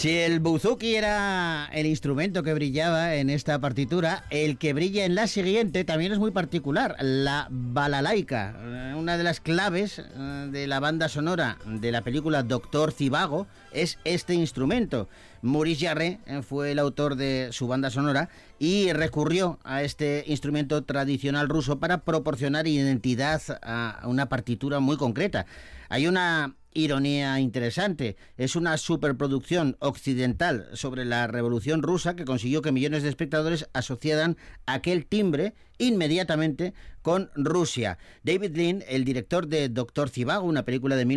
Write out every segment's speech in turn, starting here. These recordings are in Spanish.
Si el buzuki era el instrumento que brillaba en esta partitura, el que brilla en la siguiente también es muy particular, la balalaika, una de las claves de la banda sonora de la película Doctor Zhivago es este instrumento. Maurice Jarre fue el autor de su banda sonora y recurrió a este instrumento tradicional ruso para proporcionar identidad a una partitura muy concreta. Hay una ironía interesante. Es una superproducción occidental sobre la Revolución Rusa que consiguió que millones de espectadores asociaran aquel timbre inmediatamente con Rusia. David Lean, el director de Doctor Zhivago, una película de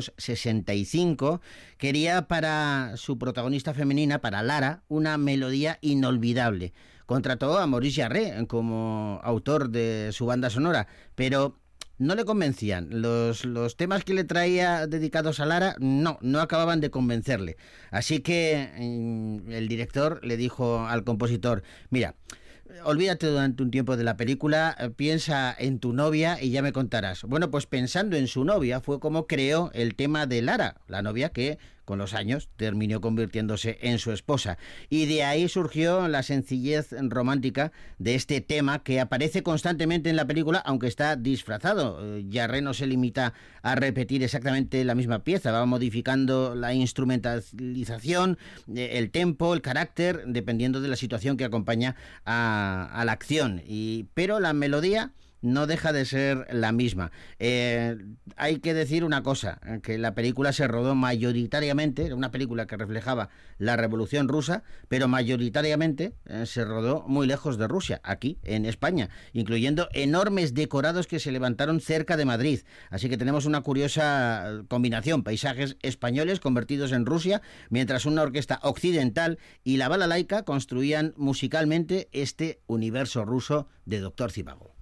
1965, quería para su protagonista femenina, para Lara, una melodía inolvidable. Contrató a Maurice Jarre como autor de su banda sonora, pero no le convencían. Los temas que le traía dedicados a Lara no acababan de convencerle. Así que el director le dijo al compositor: mira, olvídate durante un tiempo de la película, piensa en tu novia y ya me contarás. Bueno, pues pensando en su novia fue como creó el tema de Lara, la novia que con los años terminó convirtiéndose en su esposa. Y de ahí surgió la sencillez romántica de este tema que aparece constantemente en la película, aunque está disfrazado. Jarre no se limita a repetir exactamente la misma pieza, va modificando la instrumentalización, el tempo, el carácter, dependiendo de la situación que acompaña a la acción. Pero la melodía no deja de ser la misma. Hay que decir una cosa, que la película se rodó mayoritariamente, era una película que reflejaba la Revolución Rusa, pero mayoritariamente se rodó muy lejos de Rusia, aquí en España, incluyendo enormes decorados que se levantaron cerca de Madrid. Así que tenemos una curiosa combinación, paisajes españoles convertidos en Rusia, mientras una orquesta occidental y la balalaika construían musicalmente este universo ruso de Doctor Zhivago.